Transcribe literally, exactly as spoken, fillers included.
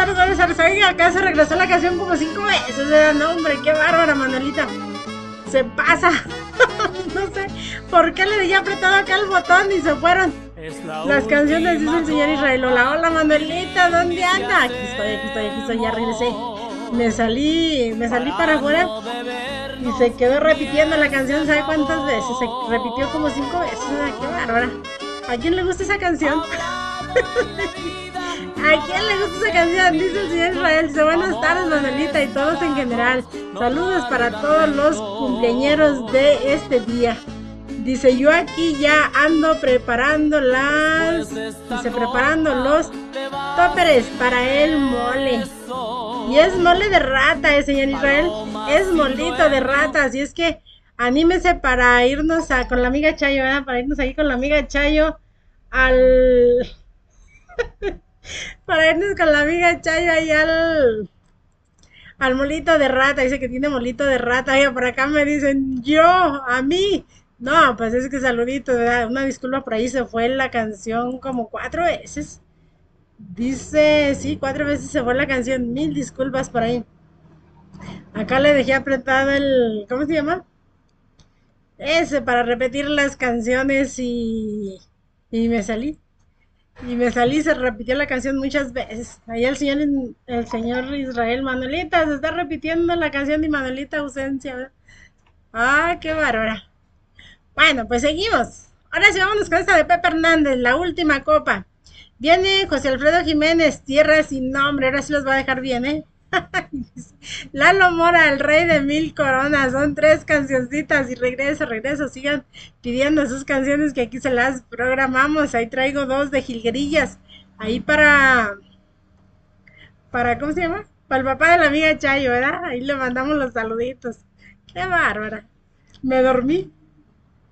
buenas tardes. Oiga, acá se regresó la canción como cinco veces. ¿Verdad? No, hombre, qué bárbara, Manuelita. Se pasa. No sé por qué le dejé apretado acá el botón y se fueron las canciones, dice el señor Israel. Hola, hola, Manuelita, ¿dónde anda? Aquí estoy, aquí estoy, aquí estoy, ya regresé. Me salí, me salí para afuera y se quedó repitiendo la canción, ¿sabe cuántas veces? Se repitió como cinco veces. ¿Verdad? Qué bárbara. ¿A quién le gusta esa canción? ¿A quién le gusta esa canción? Dice el señor Israel. Dice, buenas tardes, Manuelita, y todos en general. Saludos para todos los cumpleañeros de este día. Dice, yo aquí ya ando preparando las... Dice, preparando los tóperes para el mole. Y es mole de rata, eh, señor Israel. Es molito de rata, así es que anímese para irnos a, con la amiga Chayo, ¿verdad? Para irnos aquí con la amiga Chayo al... para irnos con la amiga Chayo ahí al... al molito de rata. Dice que tiene molito de rata. Oiga, por acá me dicen, yo, a mí. No, pues es que saludito, ¿verdad? Una disculpa, por ahí se fue la canción como cuatro veces. Dice, sí, cuatro veces se fue la canción. Mil disculpas por ahí. Acá le dejé apretado el... ¿Cómo se llama? Ese, para repetir las canciones y... y me salí. Y me salí, se repitió la canción muchas veces. Ahí el señor, el señor Israel, Manuelita, se está repitiendo la canción de Manuelita ausencia, ¿verdad? Ah, qué bárbara. Bueno, pues seguimos. Ahora sí, vámonos con esta de Pepe Hernández, la última copa. Viene José Alfredo Jiménez, Tierra sin nombre. Ahora sí los va a dejar bien, ¿eh? Lalo Mora, el rey de mil coronas. Son tres cancioncitas y regreso, regreso. Sigan pidiendo sus canciones que aquí se las programamos. Ahí traigo dos de jilguerillas. Ahí para... para ¿cómo se llama? Para el papá de la amiga Chayo, ¿verdad? Ahí le mandamos los saluditos. Qué bárbara. Me dormí.